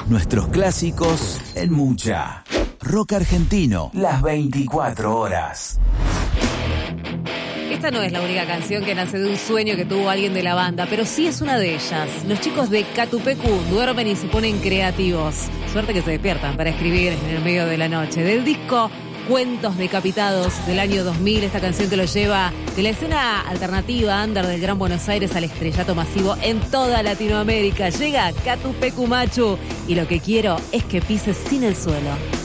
nuestros clásicos en Mucha. Rock argentino, las 24 horas. Esta no es la única canción que nace de un sueño que tuvo alguien de la banda, pero sí es una de ellas. Los chicos de Catupecu duermen y se ponen creativos. Suerte que se despiertan para escribir en el medio de la noche. Del disco Cuentos Decapitados del año 2000, esta canción que lo lleva de la escena alternativa under del Gran Buenos Aires al estrellato masivo en toda Latinoamérica. Llega Catupecu Machu y lo que quiero es que pises sin el suelo.